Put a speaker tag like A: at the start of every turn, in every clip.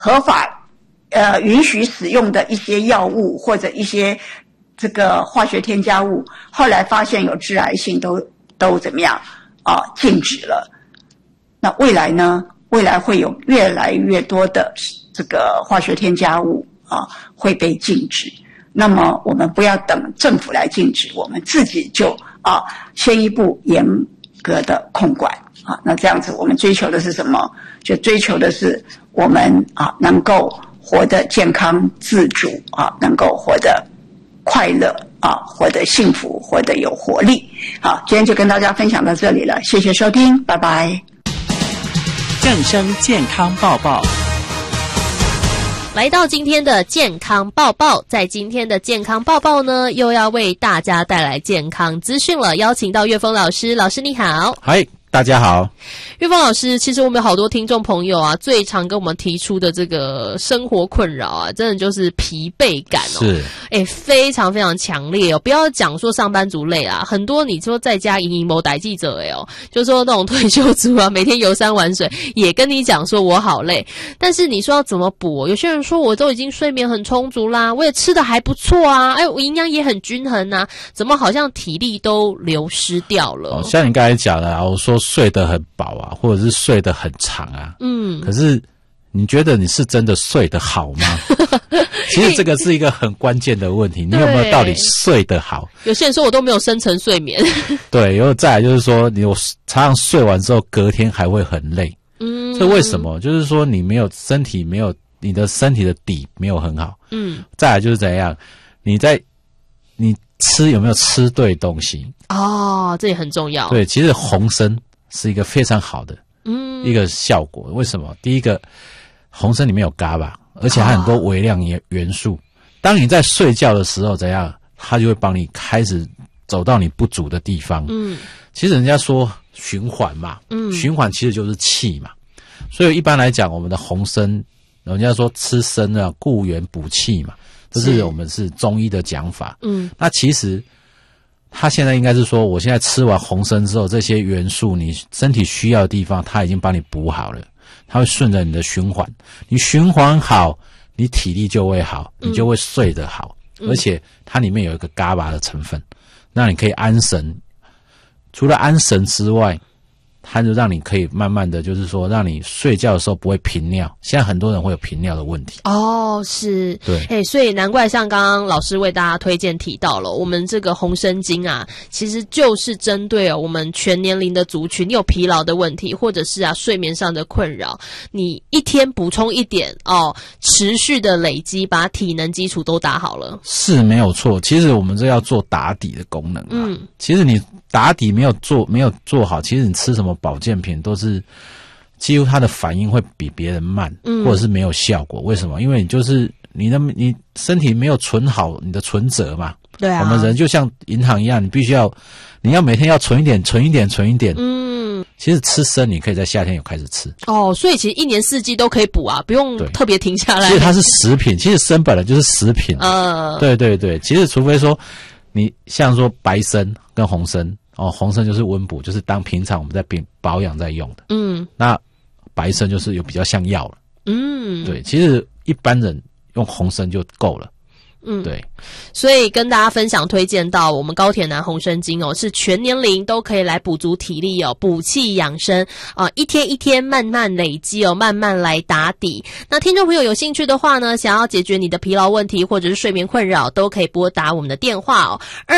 A: 合法允许使用的一些药物或者一些这个化学添加物，后来发现有致癌性都怎么样禁止了。那未来呢？未来会有越来越多的这个化学添加物会被禁止。那么我们不要等政府来禁止，我们自己就先一步严格的控管那这样子我们追求的是什么？就追求的是我们能够活得健康自主能够活得快乐活得幸福，活得有活力。好，今天就跟大家分享到这里了，谢谢收听，拜拜。
B: 正声健康报报。
C: 来到今天的健康报报，在今天的健康报报呢，又要为大家带来健康资讯了，邀请到岳峰老师。老师你好。
D: 嗨，大家好。
C: 岳峰老师，其实我们有好多听众朋友最常跟我们提出的这个生活困扰真的就是疲惫感
D: 是
C: 非常非常强烈不要讲说上班族累很多你说在家营某代记者就说那种退休族每天游山玩水也跟你讲说我好累，但是你说要怎么补有些人说我都已经睡眠很充足啦，我也吃得还不错我营养也很均衡怎么好像体力都流失掉了
D: 像你刚才讲的我说睡得很饱或者是睡得很长可是你觉得你是真的睡得好吗？其实这个是一个很关键的问题，你有没有到底睡得好？
C: 有些人说我都没有深层睡眠
D: 对，然后再来就是说你常常睡完之后隔天还会很累这为什么？就是说你没有你的身体的底没有很好再来就是怎样你吃有没有吃对东西
C: 这也很重要。
D: 对，其实红参是一个非常好的一个效果。为什么？第一个，红参里面有GABA，而且还很多微量元素。当你在睡觉的时候怎样，它就会帮你开始走到你不足的地方。其实人家说循环嘛，循环其实就是气嘛。所以一般来讲，我们的红参，人家说吃参固元补气嘛，这是我们是中医的讲法。那其实他现在应该是说，我现在吃完红参之后，这些元素你身体需要的地方，它已经帮你补好了，它会顺着你的循环，你循环好，你体力就会好，你就会睡得好，而且它里面有一个GABA的成分，那你可以安神。除了安神之外，它就让你可以慢慢的就是说让你睡觉的时候不会频尿，现在很多人会有频尿的问题
C: 是
D: 对
C: 所以难怪像刚刚老师为大家推荐提到了我们这个红参精其实就是针对我们全年龄的族群，你有疲劳的问题或者是睡眠上的困扰，你一天补充一点持续的累积，把体能基础都打好了，
D: 是没有错。其实我们这要做打底的功能其实你打底没有做好，其实你吃什么保健品都是几乎它的反应会比别人慢，或者是没有效果。为什么？因为你身体没有存好你的存折嘛。
C: 对
D: 我们人就像银行一样，你要每天要存一点。其实吃参你可以在夏天有开始吃
C: 所以其实一年四季都可以补不用特别停下来。
D: 其实它是食品，其实参本来就是食品对对对，其实除非说你像说白参跟红参红参就是温补，就是当平常我们在保养在用的那白参就是有比较像药了对，其实一般人用红参就够了对，
C: 所以跟大家分享推荐到我们高铁南红参精是全年龄都可以来补足体力补气养生一天一天慢慢累积慢慢来打底。那听众朋友有兴趣的话呢，想要解决你的疲劳问题或者是睡眠困扰，都可以拨打我们的电话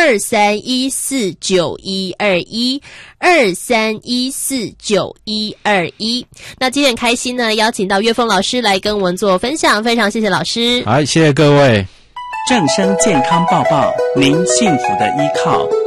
C: 23149121 23149121。那今天很开心呢，邀请到岳峰老师来跟我们做分享，非常谢谢老师。
D: 好，谢谢各位。
B: 正声健康报报，您幸福的依靠。